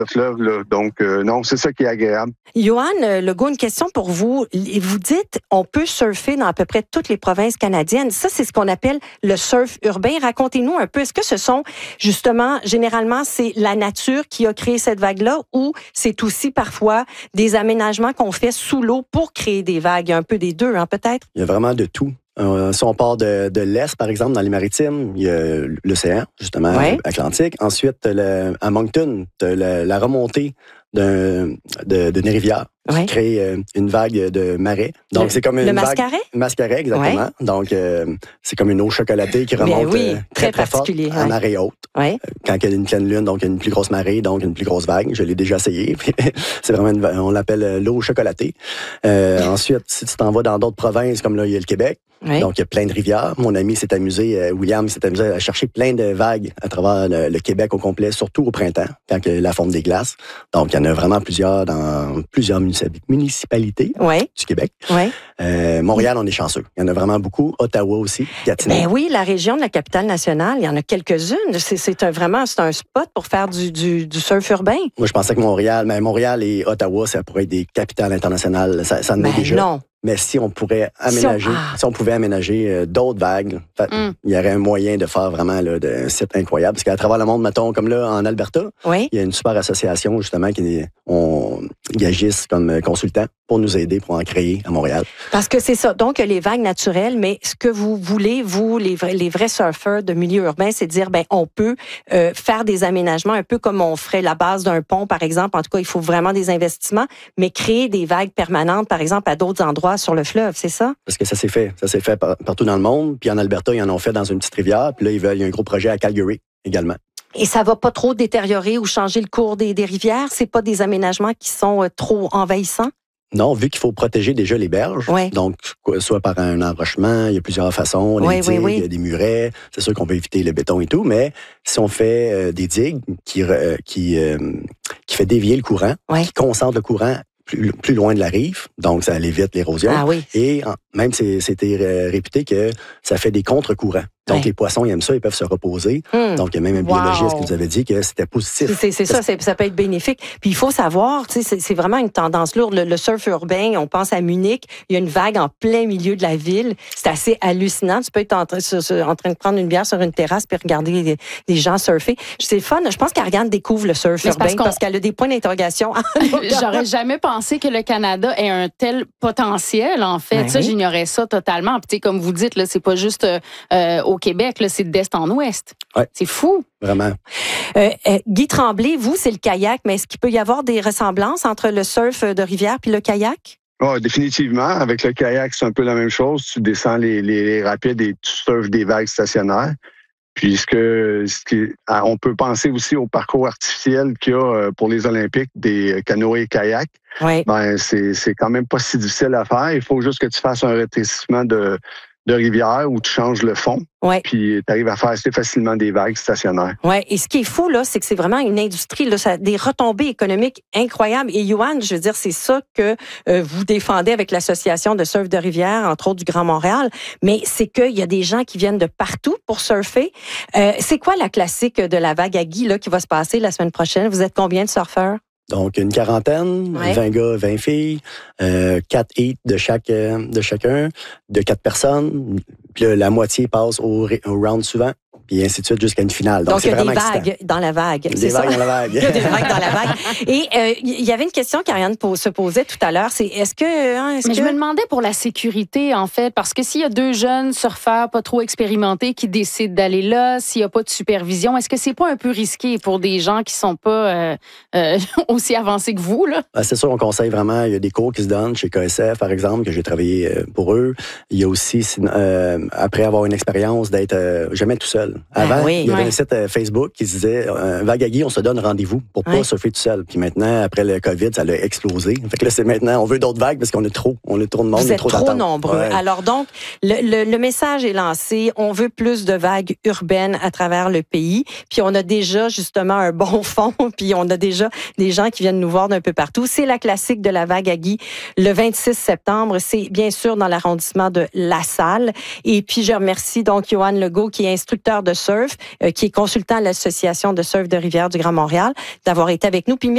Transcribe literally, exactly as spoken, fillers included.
le fleuve. Là. Donc, euh, non, c'est ça qui est agréable. Johan Legault, une question pour vous. Vous dites, on peut surfer dans à peu près toutes les provinces canadiennes. Ça, c'est ce qu'on appelle le surf urbain. Racontez-nous un peu, est-ce que ce sont, justement, généralement, c'est la nature qui a créé cette vague-là ou c'est aussi parfois des aménagements qu'on fait sous l'eau pour créer des vagues? Un peu des deux, hein, peut-être? Il y a vraiment de tout. Euh, si on part de, de l'Est, par exemple, dans les maritimes, il y a l'océan, justement, ouais. Atlantique. Ensuite, le, à Moncton, tu as la, la remontée d'une de, rivière ouais. qui crée euh, une vague de marais. Donc, le, c'est comme une le vague... mascaret? Le mascaret, exactement. Ouais. Donc, euh, c'est comme une eau chocolatée qui remonte oui, euh, très, très, très forte ouais. en marée haute. Ouais. Euh, quand il y a une pleine lune, donc il y a une plus grosse marée, donc une plus grosse vague. Je l'ai déjà essayé. C'est vraiment une, on l'appelle l'eau chocolatée. Euh, ensuite, si tu t'en vas dans d'autres provinces, comme là, il y a le Québec, oui. Donc, il y a plein de rivières. Mon ami s'est amusé, euh, William s'est amusé à chercher plein de vagues à travers le, le Québec au complet, surtout au printemps, quand il y a la fonte des glaces. Donc, il y en a vraiment plusieurs dans plusieurs municipalités oui. du Québec. Oui. Euh, Montréal, on est chanceux. Il y en a vraiment beaucoup. Ottawa aussi, Gatineau. Ben oui, la région de la capitale nationale, il y en a quelques-unes. C'est, c'est un, vraiment c'est un spot pour faire du, du, du surf urbain. Moi, je pensais que Montréal, mais Montréal et Ottawa, ça pourrait être des capitales internationales. Ça, ça en est déjà. Non. Mais si on pourrait aménager, si on, ah. si on pouvait aménager euh, d'autres vagues, mm. il y aurait un moyen de faire vraiment là, de, un site incroyable. Parce qu'à travers le monde, mettons, comme là, en Alberta, oui. il y a une super association, justement, qui on, ils agissent comme consultants pour nous aider pour en créer à Montréal. Parce que c'est ça. Donc, les vagues naturelles, mais ce que vous voulez, vous, les vrais, les vrais surfeurs de milieu urbain, c'est de dire, ben, on peut euh, faire des aménagements un peu comme on ferait la base d'un pont, par exemple. En tout cas, il faut vraiment des investissements, mais créer des vagues permanentes, par exemple, à d'autres endroits sur le fleuve, c'est ça? Parce que ça s'est fait. Ça s'est fait par, partout dans le monde. Puis en Alberta, ils en ont fait dans une petite rivière. Puis là, ils veulent, il y a un gros projet à Calgary également. Et ça va pas trop détériorer ou changer le cours des, des rivières? C'est pas des aménagements qui sont euh, trop envahissants? Non, vu qu'il faut protéger déjà les berges, oui. donc soit par un enrochement, il y a plusieurs façons, les oui, digues, oui, oui. des murets, c'est sûr qu'on peut éviter le béton et tout, mais si on fait euh, des digues qui euh, qui euh, qui fait dévier le courant, oui. qui concentre le courant plus, plus loin de la rive, donc ça évite l'érosion. Ah, oui. Et en, même c'est, c'était réputé que ça fait des contre-courants. Donc, ouais. les poissons, ils aiment ça, ils peuvent se reposer. Mmh. Donc, il y a même un biologiste wow. qui nous avait dit que c'était positif. C'est, c'est ça, c'est, ça peut être bénéfique. Puis, il faut savoir, tu sais, c'est, c'est vraiment une tendance lourde. Le, le surf urbain, on pense à Munich, il y a une vague en plein milieu de la ville. C'est assez hallucinant. Tu peux être en, train, en train de prendre une bière sur une terrasse puis regarder les, les gens surfer. C'est fun. Je pense qu'Ariane découvre le surf urbain parce, parce qu'elle a des points d'interrogation. J'aurais jamais pensé que le Canada ait un tel potentiel, en fait. Ouais. Ça, j'ignorais ça totalement. Puis, tu sais, comme vous dites, là, c'est pas juste euh, au Québec, là, c'est d'est en ouest. Ouais. C'est fou. Vraiment. Euh, euh, Guy Tremblay, vous, c'est le kayak, mais est-ce qu'il peut y avoir des ressemblances entre le surf de rivière puis le kayak? Oh, définitivement. Avec le kayak, c'est un peu la même chose. Tu descends les, les, les rapides et tu surfes des vagues stationnaires. Puisque ce qui, on peut penser aussi au parcours artificiel qu'il y a pour les Olympiques des canoës et kayaks. Oui. Ben, c'est, c'est quand même pas si difficile à faire. Il faut juste que tu fasses un rétrécissement de de rivière où tu changes le fond, ouais. puis tu arrives à faire assez facilement des vagues stationnaires. Oui, et ce qui est fou, là, c'est que c'est vraiment une industrie, là, ça a des retombées économiques incroyables. Et Johan, je veux dire, c'est ça que euh, vous défendez avec l'Association de surf de rivière, entre autres du Grand Montréal, mais c'est qu'il y a des gens qui viennent de partout pour surfer. Euh, c'est quoi la classique de la vague à Guy là, qui va se passer la semaine prochaine? Vous êtes combien de surfeurs? Donc, une quarantaine, ouais. vingt gars, vingt filles, euh, quatre hits de, chaque, de chacun, de quatre personnes. Puis là, la moitié passe au, au round suivant, puis ainsi de suite jusqu'à une finale. Donc, Donc c'est il y a vraiment des vagues excitant. dans la vague. Des c'est vagues ça? dans la vague. Il y a des vagues dans la vague. Et euh, il y avait une question qu'Ariane se posait tout à l'heure, c'est est-ce que... Hein, est-ce Mais que... je me demandais pour la sécurité, en fait, parce que s'il y a deux jeunes surfeurs pas trop expérimentés qui décident d'aller là, s'il n'y a pas de supervision, est-ce que c'est pas un peu risqué pour des gens qui sont pas euh, euh, aussi avancés que vous, là? Ah, c'est sûr, on conseille vraiment. Il y a des cours qui se donnent chez K S F, par exemple, que j'ai travaillé pour eux. Il y a aussi, euh, après avoir une expérience, d'être euh, jamais tout seul. Avant, ah, oui, il y avait ouais. un site euh, Facebook qui se disait euh, vague à Guy, on se donne rendez-vous pour pas ouais. surfer tout seul. Puis maintenant, après le COVID, ça a explosé. Fait que là, c'est maintenant, on veut d'autres vagues parce qu'on est trop. On est trop de monde. Vous êtes trop, trop nombreux. Ouais. Alors donc, le, le, le message est lancé. On veut plus de vagues urbaines à travers le pays. Puis on a déjà justement un bon fond. Puis on a déjà des gens qui viennent nous voir d'un peu partout. C'est la classique de la vague à Guy le vingt-six septembre. C'est bien sûr dans l'arrondissement de La Salle. Et puis je remercie donc Johan Legault, qui est instructeur de surf, euh, qui est consultant à l'Association de surf de rivière du Grand Montréal, d'avoir été avec nous. Puis